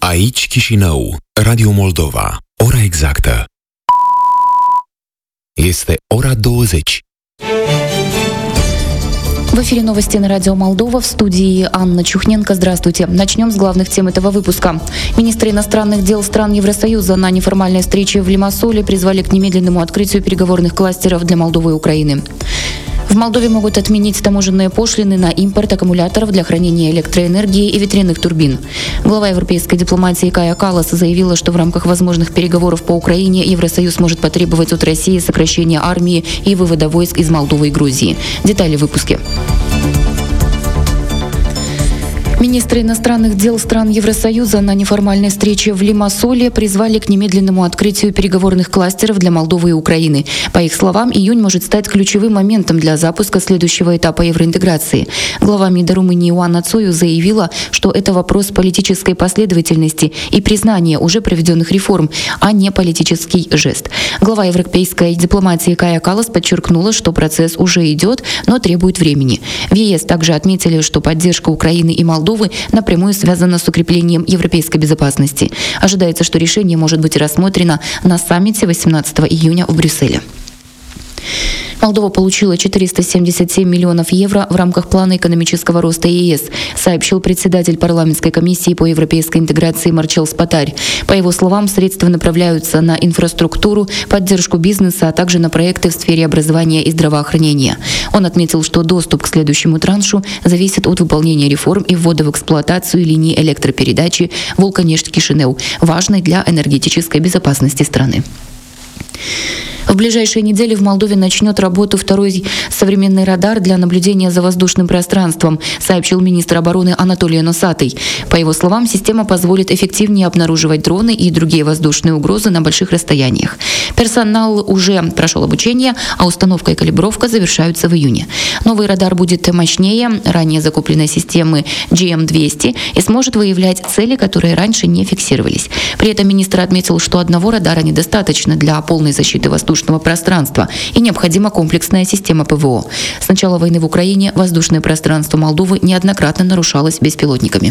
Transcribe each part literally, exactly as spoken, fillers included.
Aici Chișinău, Radio Moldova. Ora exactă este ora douăzeci. В эфире новости на радио Молдова, в студии Анна Чухненко. Здравствуйте. Начнем с главных тем этого выпуска. Министры иностранных дел стран Евросоюза на неформальной встрече в Лимассоле призвали к немедленному открытию переговорных кластеров для Молдовы и Украины. В Молдове могут отменить таможенные пошлины на импорт аккумуляторов для хранения электроэнергии и ветряных турбин. Глава европейской дипломатии Кая Каллас заявила, что в рамках возможных переговоров по Украине Евросоюз может потребовать от России сокращения армии и вывода войск из Молдовы и Грузии. Детали в выпуске. Министры иностранных дел стран Евросоюза на неформальной встрече в Лимассоле призвали к немедленному открытию переговорных кластеров для Молдовы и Украины. По их словам, июнь может стать ключевым моментом для запуска следующего этапа евроинтеграции. Глава МИДа Румынии Оана Цою заявила, что это вопрос политической последовательности и признания уже проведенных реформ, а не политический жест. Глава европейской дипломатии Кая Каллас подчеркнула, что процесс уже идет, но требует времени. В ЕС также отметили, что поддержка Украины и Молдовы напрямую связано с укреплением европейской безопасности. Ожидается, что решение может быть рассмотрено на саммите восемнадцатого июня в Брюсселе. Молдова получила четыреста семьдесят семь миллионов евро в рамках плана экономического роста ЕС, сообщил председатель парламентской комиссии по европейской интеграции Марчел Спатарь. По его словам, средства направляются на инфраструктуру, поддержку бизнеса, а также на проекты в сфере образования и здравоохранения. Он отметил, что доступ к следующему траншу зависит от выполнения реформ и ввода в эксплуатацию линии электропередачи Волконежск-Кишинев, важной для энергетической безопасности страны. В ближайшие недели в Молдове начнет работу второй современный радар для наблюдения за воздушным пространством, сообщил министр обороны Анатолий Носатый. По его словам, система позволит эффективнее обнаруживать дроны и другие воздушные угрозы на больших расстояниях. Персонал уже прошел обучение, а установка и калибровка завершаются в июне. Новый радар будет мощнее ранее закупленной системы джи эм двести и сможет выявлять цели, которые раньше не фиксировались. При этом министр отметил, что одного радара недостаточно для полной защиты воздушного пространства и необходима комплексная система ПВО. С начала войны в Украине воздушное пространство Молдовы неоднократно нарушалось беспилотниками.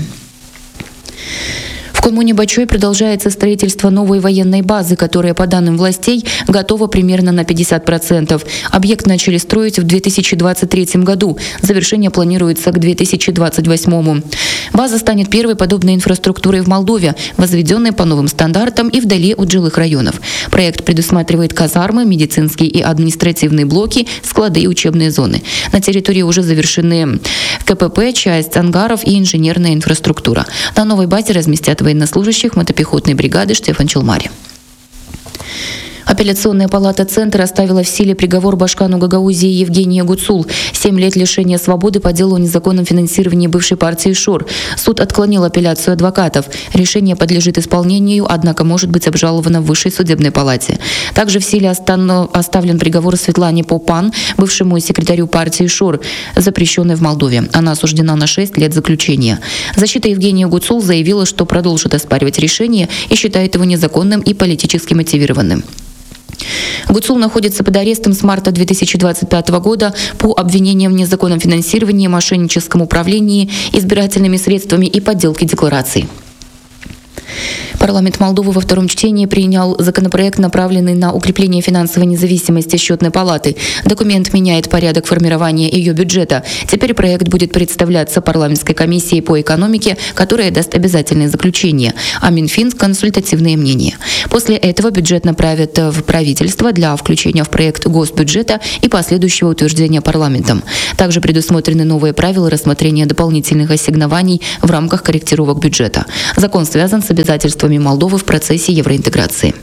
В коммуне Бачой продолжается строительство новой военной базы, которая, по данным властей, готова примерно на пятьдесят процентов. Объект начали строить в две тысячи двадцать третьем году. Завершение планируется к две тысячи двадцать восьмому. База станет первой подобной инфраструктурой в Молдове, возведенной по новым стандартам и вдали от жилых районов. Проект предусматривает казармы, медицинские и административные блоки, склады и учебные зоны. На территории уже завершены ка пэ пэ, часть ангаров и инженерная инфраструктура. На новой базе разместят военнослужащих мотопехотной бригады Штефан Челмари. Апелляционная палата Центра оставила в силе приговор Башкану Гагаузии Евгения Гуцул. Семь лет лишения свободы по делу о незаконном финансировании бывшей партии ШОР. Суд отклонил апелляцию адвокатов. Решение подлежит исполнению, однако может быть обжаловано в Высшей судебной палате. Также в силе оставлен приговор Светлане Попан, бывшему секретарю партии ШОР, запрещенной в Молдове. Она осуждена на шесть лет заключения. Защита Евгения Гуцул заявила, что продолжит оспаривать решение и считает его незаконным и политически мотивированным. Гуцул находится под арестом с марта две тысячи двадцать пятого года по обвинениям в незаконном финансировании, мошенническом управлении избирательными средствами и подделке деклараций. Парламент Молдовы во втором чтении принял законопроект, направленный на укрепление финансовой независимости Счетной палаты. Документ меняет порядок формирования ее бюджета. Теперь проект будет представляться парламентской комиссией по экономике, которая даст обязательные заключения, а Минфин – консультативные мнения. После этого бюджет направят в правительство для включения в проект госбюджета и последующего утверждения парламентом. Также предусмотрены новые правила рассмотрения дополнительных ассигнований в рамках корректировок бюджета. Закон связан с обязательствами Молдовы в процессе евроинтеграции.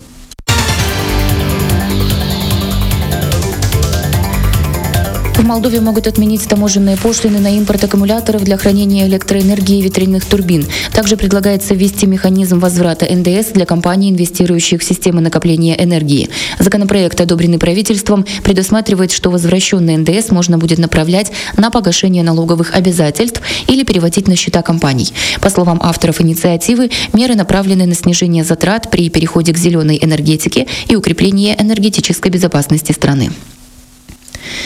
В Молдове могут отменить таможенные пошлины на импорт аккумуляторов для хранения электроэнергии и ветряных турбин. Также предлагается ввести механизм возврата эн дэ эс для компаний, инвестирующих в системы накопления энергии. Законопроект, одобренный правительством, предусматривает, что возвращенный эн дэ эс можно будет направлять на погашение налоговых обязательств или переводить на счета компаний. По словам авторов инициативы, меры направлены на снижение затрат при переходе к зеленой энергетике и укрепление энергетической безопасности страны.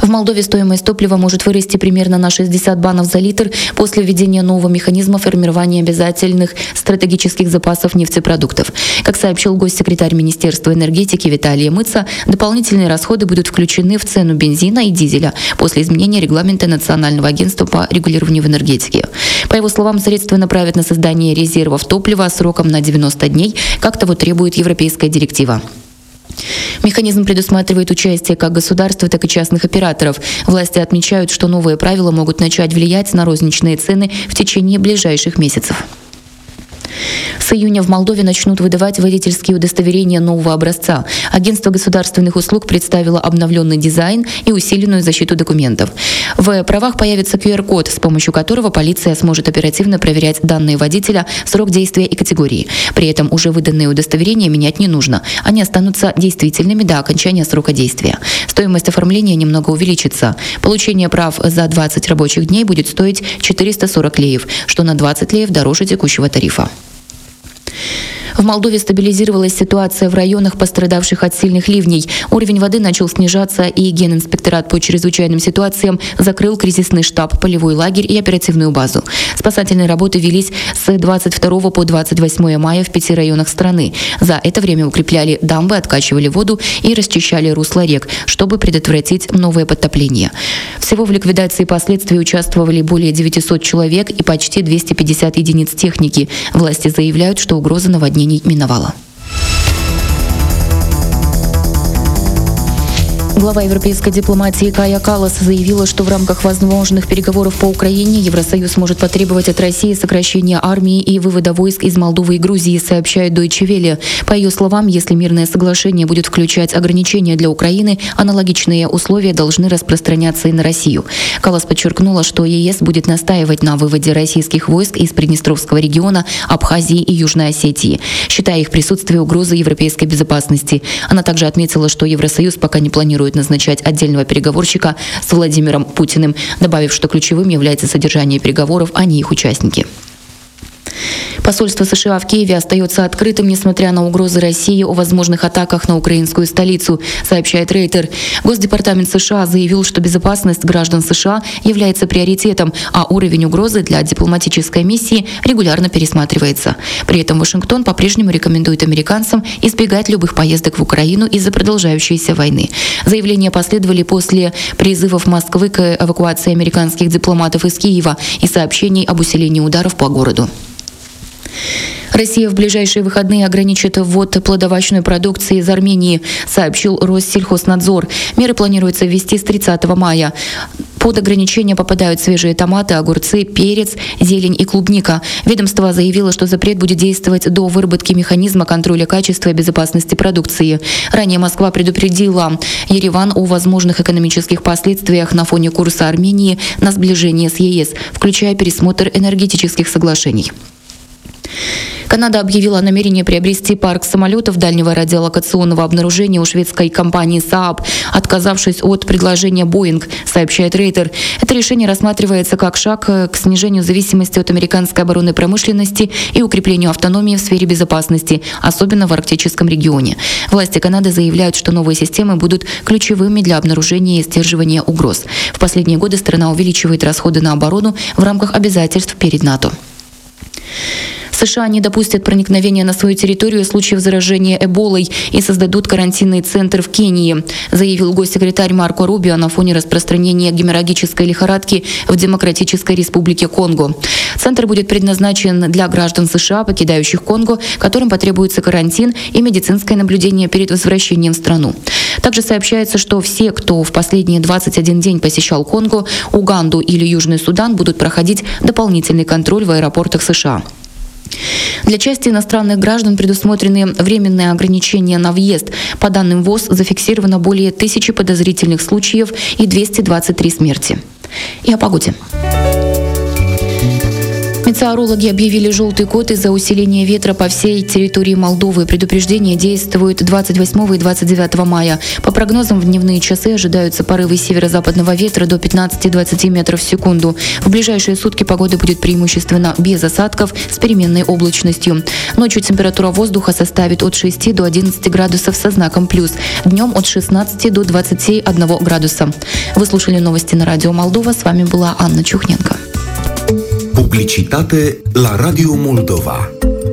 В Молдове стоимость топлива может вырасти примерно на шестьдесят банов за литр после введения нового механизма формирования обязательных стратегических запасов нефтепродуктов. Как сообщил госсекретарь Министерства энергетики Виталий Мыца, дополнительные расходы будут включены в цену бензина и дизеля после изменения регламента Национального агентства по регулированию в энергетике. По его словам, средства направят на создание резервов топлива сроком на девяносто дней, как того требует европейская директива. Механизм предусматривает участие как государства, так и частных операторов. Власти отмечают, что новые правила могут начать влиять на розничные цены в течение ближайших месяцев. С июня в Молдове начнут выдавать водительские удостоверения нового образца. Агентство государственных услуг представило обновленный дизайн и усиленную защиту документов. В правах появится ку эр код, с помощью которого полиция сможет оперативно проверять данные водителя, срок действия и категории. При этом уже выданные удостоверения менять не нужно. Они останутся действительными до окончания срока действия. Стоимость оформления немного увеличится. Получение прав за двадцать рабочих дней будет стоить четыреста сорок леев, что на двадцать леев дороже текущего тарифа. В Молдове стабилизировалась ситуация в районах, пострадавших от сильных ливней. Уровень воды начал снижаться, и Генинспекторат по чрезвычайным ситуациям закрыл кризисный штаб, полевой лагерь и оперативную базу. Спасательные работы велись с двадцать второго по двадцать восьмое мая в пяти районах страны. За это время укрепляли дамбы, откачивали воду и расчищали русла рек, чтобы предотвратить новое подтопление. Всего в ликвидации последствий участвовали более девятисот человек и почти двести пятьдесят единиц техники. Власти заявляют, что угроза наводнений миновала. Глава европейской дипломатии Кая Каллас заявила, что в рамках возможных переговоров по Украине Евросоюз может потребовать от России сокращения армии и вывода войск из Молдовы и Грузии, сообщает Deutsche Welle. По ее словам, если мирное соглашение будет включать ограничения для Украины, аналогичные условия должны распространяться и на Россию. Каллас подчеркнула, что е эс будет настаивать на выводе российских войск из Приднестровского региона, Абхазии и Южной Осетии, считая их присутствие угрозой европейской безопасности. Она также отметила, что Евросоюз пока не планирует назначать отдельного переговорщика с Владимиром Путиным, добавив, что ключевым является содержание переговоров, а не их участники. Посольство США в Киеве остается открытым, несмотря на угрозы России о возможных атаках на украинскую столицу, сообщает Рейтер. Госдепартамент США заявил, что безопасность граждан США является приоритетом, а уровень угрозы для дипломатической миссии регулярно пересматривается. При этом Вашингтон по-прежнему рекомендует американцам избегать любых поездок в Украину из-за продолжающейся войны. Заявления последовали после призывов Москвы к эвакуации американских дипломатов из Киева и сообщений об усилении ударов по городу. Россия в ближайшие выходные ограничит ввод плодовочной продукции из Армении, сообщил Россельхознадзор. Меры планируется ввести с тридцатого мая. Под ограничения попадают свежие томаты, огурцы, перец, зелень и клубника. Ведомство заявило, что запрет будет действовать до выработки механизма контроля качества и безопасности продукции. Ранее Москва предупредила Ереван о возможных экономических последствиях на фоне курса Армении на сближение с е эс, включая пересмотр энергетических соглашений. Канада объявила о намерении приобрести парк самолетов дальнего радиолокационного обнаружения у шведской компании Saab, отказавшись от предложения Boeing, сообщает Рейтер. Это решение рассматривается как шаг к снижению зависимости от американской оборонной промышленности и укреплению автономии в сфере безопасности, особенно в арктическом регионе. Власти Канады заявляют, что новые системы будут ключевыми для обнаружения и сдерживания угроз. В последние годы страна увеличивает расходы на оборону в рамках обязательств перед НАТО. США не допустят проникновения на свою территорию случаев заражения Эболой и создадут карантинный центр в Кении, заявил госсекретарь Марко Рубио на фоне распространения геморрагической лихорадки в Демократической Республике Конго. Центр будет предназначен для граждан США, покидающих Конго, которым потребуется карантин и медицинское наблюдение перед возвращением в страну. Также сообщается, что все, кто в последние двадцать один день посещал Конго, Уганду или Южный Судан, будут проходить дополнительный контроль в аэропортах США. Для части иностранных граждан предусмотрены временные ограничения на въезд. По данным ВОЗ зафиксировано более тысячи подозрительных случаев и двести двадцать три смерти. И о погоде. Метеорологи объявили желтый код из-за усиления ветра по всей территории Молдовы. Предупреждение действует двадцать восьмого и двадцать девятого мая. По прогнозам, в дневные часы ожидаются порывы северо-западного ветра до пятнадцати-двадцати метров в секунду. В ближайшие сутки погода будет преимущественно без осадков с переменной облачностью. Ночью температура воздуха составит от шести до одиннадцати градусов со знаком плюс. Днем от шестнадцати до двадцати одного градуса. Вы слушали новости на Радио Молдова. С вами была Анна Чухненко. Publicitate la Radio Moldova.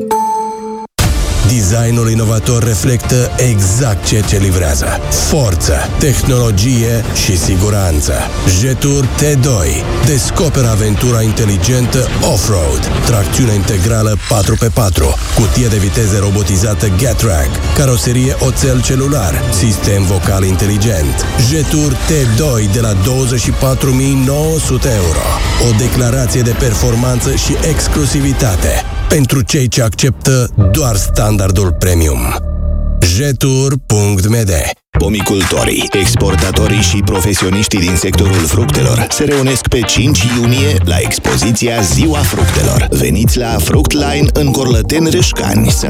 Designul inovator reflectă exact ceea ce livrează. Forță, tehnologie și siguranță. Jetur T doi. Descoperă aventura inteligentă off-road. Tracțiune integrală patru pe patru. Cutie de viteze robotizată Getrack. Caroserie oțel celular. Sistem vocal inteligent. Jetur T doi de la douăzeci și patru mii nouă sute euro. O declarație de performanță și exclusivitate pentru cei ce acceptă doar standardul premium. jetur punct m d. Pomicultorii, exportatorii și profesioniștii din sectorul fructelor se reunesc pe cinci iunie la expoziția Ziua Fructelor. Veniți la Fructline în Corlăteni Râșcani să